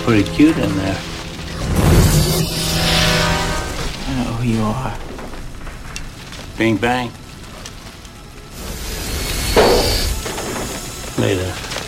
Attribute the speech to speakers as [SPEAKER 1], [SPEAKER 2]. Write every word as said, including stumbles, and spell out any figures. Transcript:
[SPEAKER 1] pretty cute in there.
[SPEAKER 2] I know who you are.
[SPEAKER 1] Bing bang. Later.